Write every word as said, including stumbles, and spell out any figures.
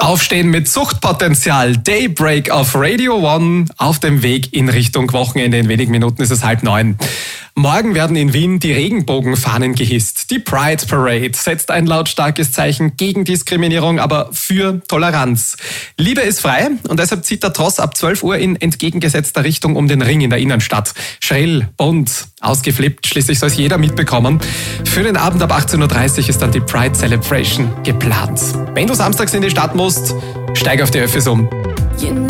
Aufstehen mit Suchtpotenzial. Daybreak auf Radio One auf dem Weg in Richtung Wochenende. In wenigen Minuten ist es halb neun. Morgen werden in Wien die Regenbogenfahnen gehisst. Die Pride Parade setzt ein lautstarkes Zeichen gegen Diskriminierung, aber für Toleranz. Liebe ist frei und deshalb zieht der Tross ab zwölf Uhr in entgegengesetzter Richtung um den Ring in der Innenstadt. Schrill, bunt, ausgeflippt, schließlich soll es jeder mitbekommen. Für den Abend ab achtzehn Uhr dreißig ist dann die Pride Celebration geplant. Wenn du samstags in die Stadt musst, steig auf die Öffis um.